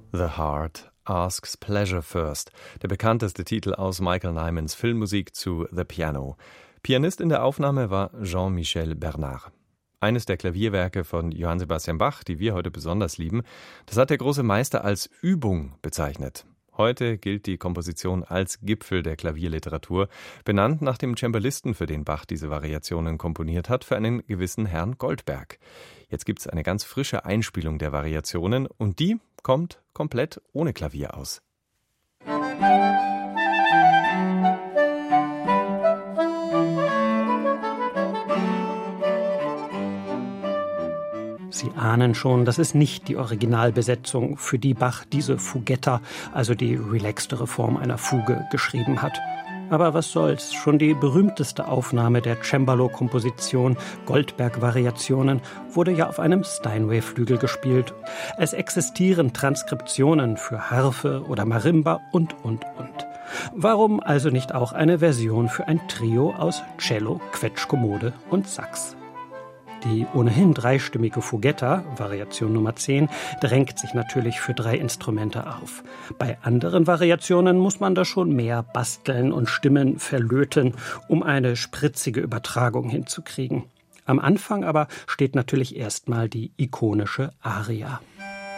The Heart Asks Pleasure First, der bekannteste Titel aus Michael Nymans Filmmusik zu The Piano. Pianist in der Aufnahme war Jean-Michel Bernard. Eines der Klavierwerke von Johann Sebastian Bach, die wir heute besonders lieben, das hat der große Meister als Übung bezeichnet. Heute gilt die Komposition als Gipfel der Klavierliteratur, benannt nach dem Cembalisten, für den Bach diese Variationen komponiert hat, für einen gewissen Herrn Goldberg. Jetzt gibt's eine ganz frische Einspielung der Variationen und die kommt komplett ohne Klavier aus. Sie ahnen schon, das ist nicht die Originalbesetzung, für die Bach diese Fugetta, also die relaxtere Form einer Fuge, geschrieben hat. Aber was soll's, schon die berühmteste Aufnahme der Cembalo-Komposition Goldberg-Variationen wurde ja auf einem Steinway-Flügel gespielt. Es existieren Transkriptionen für Harfe oder Marimba und. Warum also nicht auch eine Version für ein Trio aus Cello, Quetschkommode und Sax? Die ohnehin dreistimmige Fugetta, Variation Nummer 10, drängt sich natürlich für 3 Instrumente auf. Bei anderen Variationen muss man da schon mehr basteln und Stimmen verlöten, um eine spritzige Übertragung hinzukriegen. Am Anfang aber steht natürlich erstmal die ikonische Aria.